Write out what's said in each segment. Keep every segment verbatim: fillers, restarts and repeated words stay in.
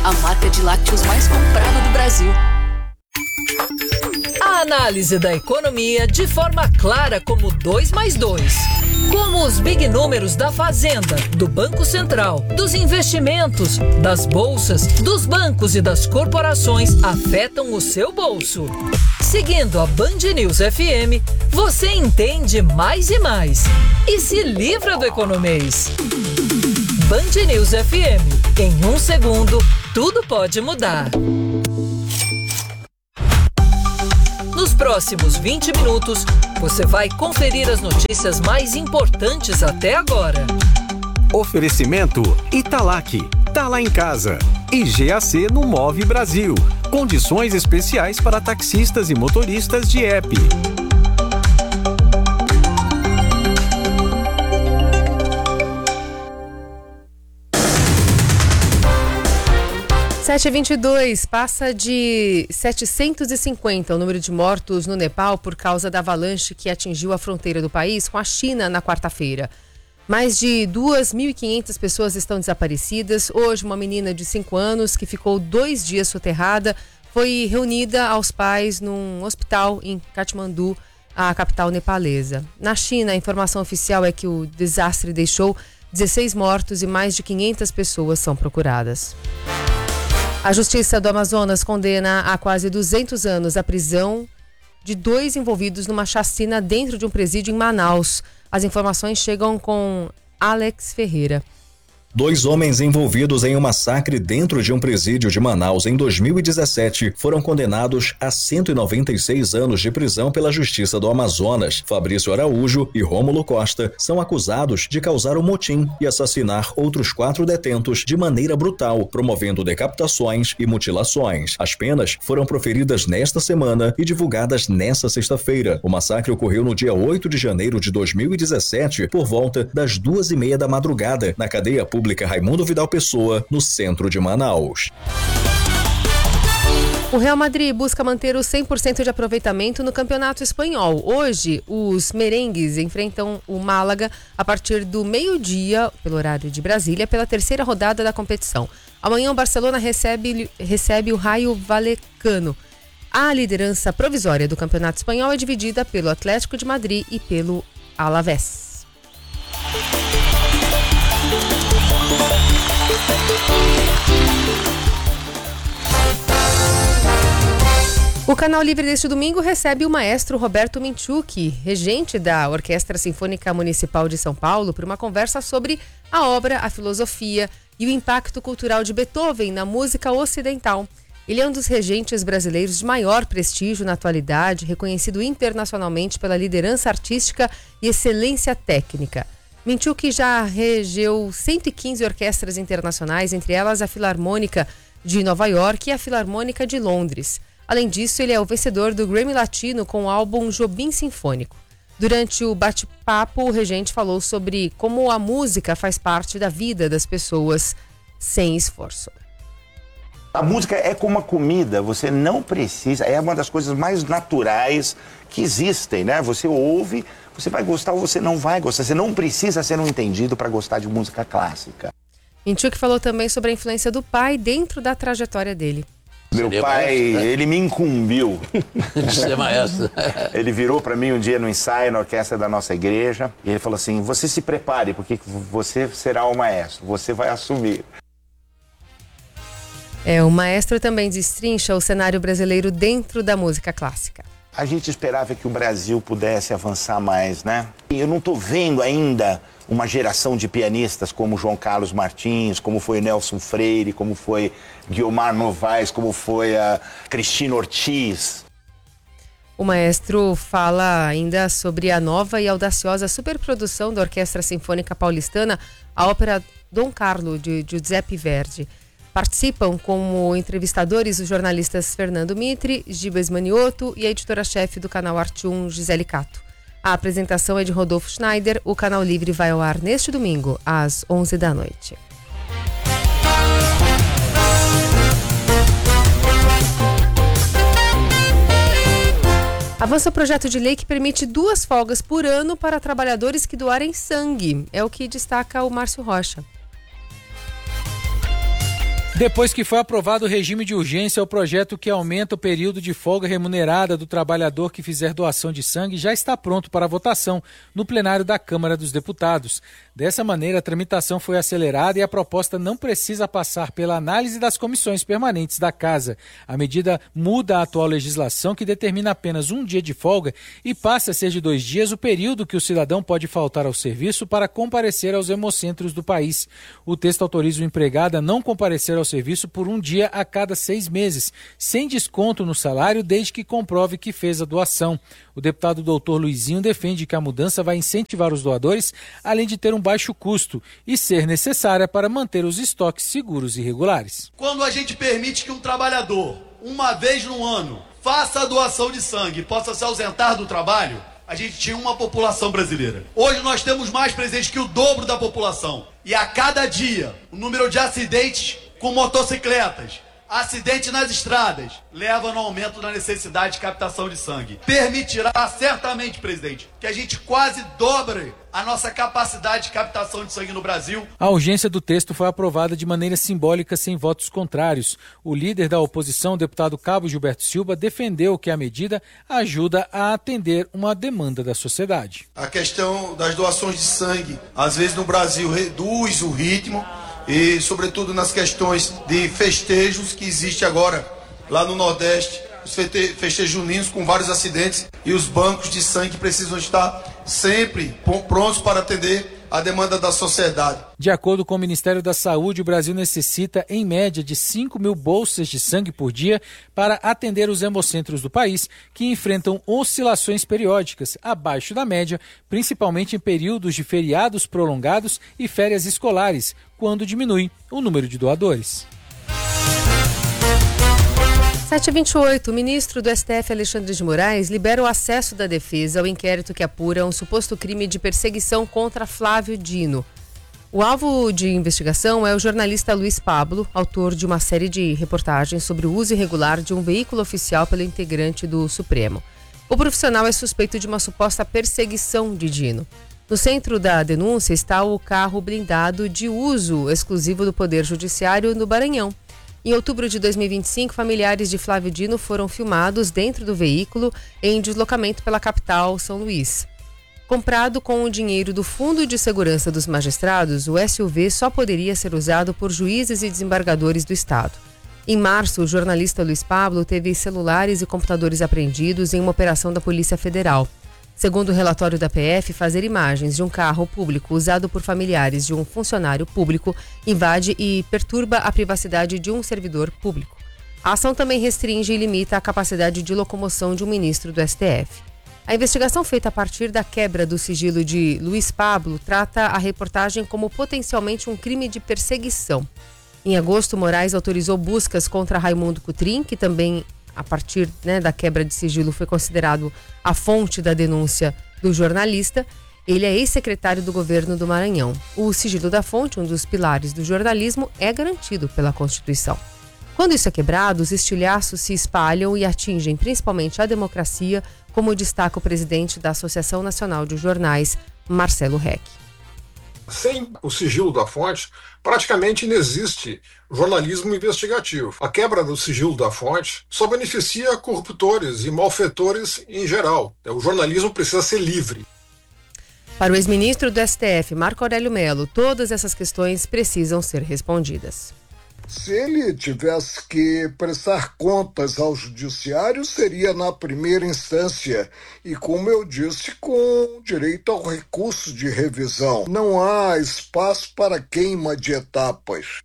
a marca de lácteos mais comprada do Brasil. A análise da economia de forma clara como dois mais dois. Como os big números da Fazenda, do Banco Central, dos investimentos, das bolsas, dos bancos e das corporações afetam o seu bolso. Seguindo a Band News F M, você entende mais e mais. E se livra do economês. Band News F M. Em um segundo, tudo pode mudar. Nos próximos vinte minutos, você vai conferir as notícias mais importantes até agora. Oferecimento Italac, tá lá em casa. E G A C no Move Brasil. Condições especiais para taxistas e motoristas de app. sete e vinte e dois, passa de setecentos e cinquenta o número de mortos no Nepal por causa da avalanche que atingiu a fronteira do país com a China na quarta-feira. Mais de duas mil e quinhentas pessoas estão desaparecidas. Hoje, uma menina de cinco anos que ficou dois dias soterrada foi reunida aos pais num hospital em Katmandu, a capital nepalesa. Na China, a informação oficial é que o desastre deixou dezesseis mortos e mais de quinhentas pessoas são procuradas. A Justiça do Amazonas condena a quase duzentos anos a prisão de dois envolvidos numa chacina dentro de um presídio em Manaus. As informações chegam com Alex Ferreira. Dois homens envolvidos em um massacre dentro de um presídio de Manaus em dois mil e dezessete foram condenados a cento e noventa e seis anos de prisão pela Justiça do Amazonas. Fabrício Araújo e Rômulo Costa são acusados de causar um motim e assassinar outros quatro detentos de maneira brutal, promovendo decapitações e mutilações. As penas foram proferidas nesta semana e divulgadas nesta sexta-feira. O massacre ocorreu no dia oito de janeiro de dois mil e dezessete, por volta das duas e meia da madrugada, na cadeia pública Raimundo Vidal Pessoa, no centro de Manaus. O Real Madrid busca manter o cem por cento de aproveitamento no Campeonato Espanhol. Hoje, os merengues enfrentam o Málaga a partir do meio-dia, pelo horário de Brasília, pela terceira rodada da competição. Amanhã, o Barcelona recebe, recebe o Rayo Vallecano. A liderança provisória do Campeonato Espanhol é dividida pelo Atlético de Madrid e pelo Alavés. O Canal Livre deste domingo recebe o maestro Roberto Minchuk, regente da Orquestra Sinfônica Municipal de São Paulo, para uma conversa sobre a obra, a filosofia e o impacto cultural de Beethoven na música ocidental. Ele é um dos regentes brasileiros de maior prestígio na atualidade, reconhecido internacionalmente pela liderança artística e excelência técnica. Minchuk já regeu cento e quinze orquestras internacionais, entre elas a Filarmônica de Nova York e a Filarmônica de Londres. Além disso, ele é o vencedor do Grammy Latino com o álbum Jobim Sinfônico. Durante o bate-papo, o regente falou sobre como a música faz parte da vida das pessoas sem esforço. A música é como a comida, você não precisa, é uma das coisas mais naturais que existem, né? Você ouve, você vai gostar ou você não vai gostar, você não precisa ser um entendido para gostar de música clássica. Minchuk falou também sobre a influência do pai dentro da trajetória dele. Meu Seria pai, maestro, né? Ele me incumbiu de ser maestro. Ele virou para mim um dia no ensaio, na orquestra da nossa igreja, e ele falou assim, você se prepare, porque você será o maestro, você vai assumir. É, o maestro também destrincha o cenário brasileiro dentro da música clássica. A gente esperava que o Brasil pudesse avançar mais, né? Eu não estou vendo ainda uma geração de pianistas como João Carlos Martins, como foi Nelson Freire, como foi Guiomar Novaes, como foi a Cristina Ortiz. O maestro fala ainda sobre a nova e audaciosa superprodução da Orquestra Sinfônica Paulistana, a ópera Dom Carlo, de Giuseppe Verdi. Participam como entrevistadores os jornalistas Fernando Mitre, Gibas Maniotto e a editora-chefe do canal Arte um, Gisele Cato. A apresentação é de Rodolfo Schneider. O Canal Livre vai ao ar neste domingo, às onze da noite. Avança o projeto de lei que permite duas folgas por ano para trabalhadores que doarem sangue. É o que destaca o Márcio Rocha. Depois que foi aprovado o regime de urgência, o projeto que aumenta o período de folga remunerada do trabalhador que fizer doação de sangue já está pronto para votação no plenário da Câmara dos Deputados. Dessa maneira, a tramitação foi acelerada e a proposta não precisa passar pela análise das comissões permanentes da Casa. A medida muda a atual legislação, que determina apenas um dia de folga e passa a ser de dois dias o período que o cidadão pode faltar ao serviço para comparecer aos hemocentros do país. O texto autoriza o empregado a não comparecer ao serviço por um dia a cada seis meses, sem desconto no salário, desde que comprove que fez a doação. O deputado doutor Luizinho defende que a mudança vai incentivar os doadores, além de ter um baixo custo e ser necessária para manter os estoques seguros e regulares. Quando a gente permite que um trabalhador, uma vez no ano, faça a doação de sangue e possa se ausentar do trabalho, a gente tinha uma população brasileira. Hoje nós temos mais presentes que o dobro da população. E a cada dia, o número de acidentes com motocicletas, acidentes nas estradas, leva no aumento da necessidade de captação de sangue. Permitirá certamente, presidente, que a gente quase dobre a nossa capacidade de captação de sangue no Brasil. A urgência do texto foi aprovada de maneira simbólica, sem votos contrários. O líder da oposição, o deputado Cabo Gilberto Silva, defendeu que a medida ajuda a atender uma demanda da sociedade. A questão das doações de sangue, às vezes no Brasil, reduz o ritmo, e sobretudo nas questões de festejos que existe agora lá no Nordeste, os festejos juninos com vários acidentes, e os bancos de sangue precisam estar sempre prontos para atender a demanda da sociedade. De acordo com o Ministério da Saúde, o Brasil necessita, em média, de cinco mil bolsas de sangue por dia para atender os hemocentros do país, que enfrentam oscilações periódicas abaixo da média, principalmente em períodos de feriados prolongados e férias escolares, quando diminui o número de doadores. sete e vinte e oito, o ministro do S T F, Alexandre de Moraes, libera o acesso da defesa ao inquérito que apura um suposto crime de perseguição contra Flávio Dino. O alvo de investigação é o jornalista Luiz Pablo, autor de uma série de reportagens sobre o uso irregular de um veículo oficial pelo integrante do Supremo. O profissional é suspeito de uma suposta perseguição de Dino. No centro da denúncia está o carro blindado de uso exclusivo do Poder Judiciário no Maranhão. Em outubro de dois mil e vinte e cinco, familiares de Flávio Dino foram filmados dentro do veículo em deslocamento pela capital, São Luís. Comprado com o dinheiro do Fundo de Segurança dos Magistrados, o S U V só poderia ser usado por juízes e desembargadores do Estado. Em março, o jornalista Luiz Pablo teve celulares e computadores apreendidos em uma operação da Polícia Federal. Segundo o relatório da P F, fazer imagens de um carro público usado por familiares de um funcionário público invade e perturba a privacidade de um servidor público. A ação também restringe e limita a capacidade de locomoção de um ministro do S T F. A investigação feita a partir da quebra do sigilo de Luiz Pablo trata a reportagem como potencialmente um crime de perseguição. Em agosto, Moraes autorizou buscas contra Raimundo Cotrim, que também, a partir né, da quebra de sigilo, foi considerado a fonte da denúncia do jornalista. Ele é ex-secretário do governo do Maranhão. O sigilo da fonte, um dos pilares do jornalismo, é garantido pela Constituição. Quando isso é quebrado, os estilhaços se espalham e atingem principalmente a democracia, como destaca o presidente da Associação Nacional de Jornais, Marcelo Reck. Sem o sigilo da fonte, praticamente não existe jornalismo investigativo. A quebra do sigilo da fonte só beneficia corruptores e malfeitores em geral. O jornalismo precisa ser livre. Para o ex-ministro do S T F, Marco Aurélio Mello, todas essas questões precisam ser respondidas. Se ele tivesse que prestar contas ao judiciário, seria na primeira instância e, como eu disse, com direito ao recurso de revisão. Não há espaço para queima de etapas.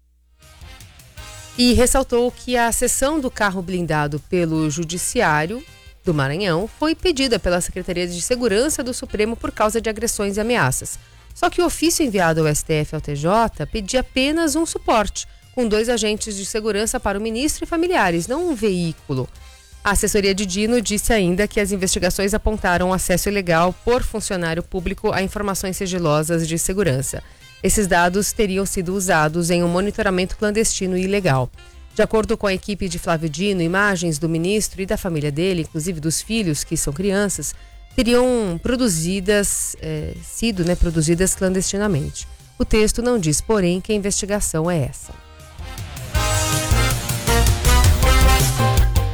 E ressaltou que a cessão do carro blindado pelo Judiciário do Maranhão foi pedida pela Secretaria de Segurança do Supremo por causa de agressões e ameaças. Só que o ofício enviado ao S T F e ao T J pedia apenas um suporte, com dois agentes de segurança para o ministro e familiares, não um veículo. A assessoria de Dino disse ainda que as investigações apontaram acesso ilegal por funcionário público a informações sigilosas de segurança. Esses dados teriam sido usados em um monitoramento clandestino e ilegal. De acordo com a equipe de Flávio Dino, imagens do ministro e da família dele, inclusive dos filhos, que são crianças, teriam produzidas, eh, sido né, produzidas clandestinamente. O texto não diz, porém, que a investigação é essa.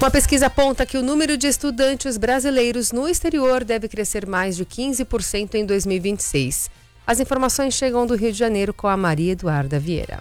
Uma pesquisa aponta que o número de estudantes brasileiros no exterior deve crescer mais de quinze por cento em dois mil e vinte e seis. As informações chegam do Rio de Janeiro com a Maria Eduarda Vieira.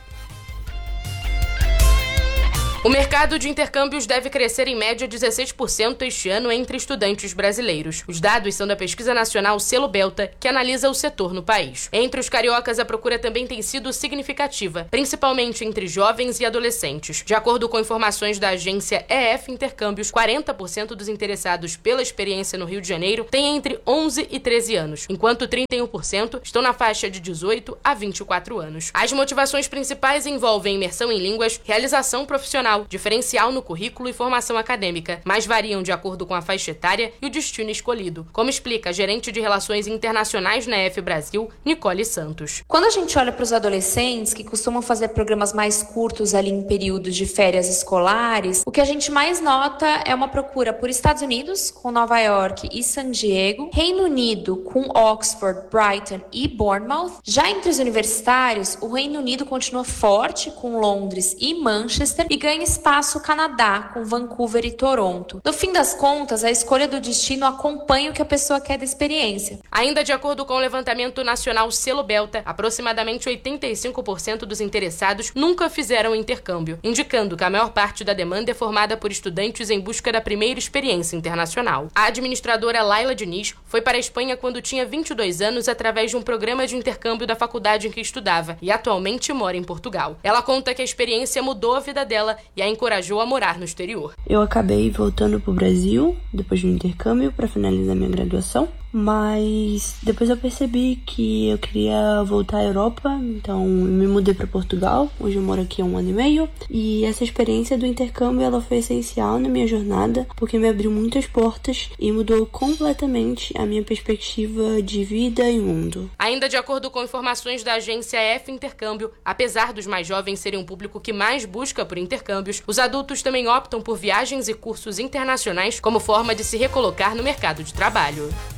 O mercado de intercâmbios deve crescer em média dezesseis por cento este ano entre estudantes brasileiros. Os dados são da pesquisa nacional Selo Belta, que analisa o setor no país. Entre os cariocas, a procura também tem sido significativa, principalmente entre jovens e adolescentes. De acordo com informações da agência E F Intercâmbios, quarenta por cento dos interessados pela experiência no Rio de Janeiro têm entre onze e treze anos, enquanto trinta e um por cento estão na faixa de dezoito a vinte e quatro anos. As motivações principais envolvem imersão em línguas, realização profissional, diferencial no currículo e formação acadêmica, mas variam de acordo com a faixa etária e o destino escolhido, como explica a gerente de Relações Internacionais na E F Brasil, Nicole Santos. Quando a gente olha para os adolescentes, que costumam fazer programas mais curtos ali em períodos de férias escolares, o que a gente mais nota é uma procura por Estados Unidos, com Nova York e San Diego, Reino Unido, com Oxford, Brighton e Bournemouth. Já entre os universitários, o Reino Unido continua forte, com Londres e Manchester, e ganha espaço Canadá, com Vancouver e Toronto. No fim das contas, a escolha do destino acompanha o que a pessoa quer da experiência. Ainda de acordo com o levantamento nacional Selo Belta, aproximadamente oitenta e cinco por cento dos interessados nunca fizeram intercâmbio, indicando que a maior parte da demanda é formada por estudantes em busca da primeira experiência internacional. A administradora Laila Diniz foi para a Espanha quando tinha vinte e dois anos através de um programa de intercâmbio da faculdade em que estudava e atualmente mora em Portugal. Ela conta que a experiência mudou a vida dela e a encorajou a morar no exterior. Eu acabei voltando para o Brasil depois de um intercâmbio para finalizar minha graduação, mas depois eu percebi que eu queria voltar à Europa, então eu me mudei para Portugal, hoje eu moro aqui há um ano e meio, e essa experiência do intercâmbio ela foi essencial na minha jornada, porque me abriu muitas portas e mudou completamente a minha perspectiva de vida e mundo. Ainda de acordo com informações da agência E F Intercâmbio, apesar dos mais jovens serem um público que mais busca por intercâmbios, os adultos também optam por viagens e cursos internacionais como forma de se recolocar no mercado de trabalho.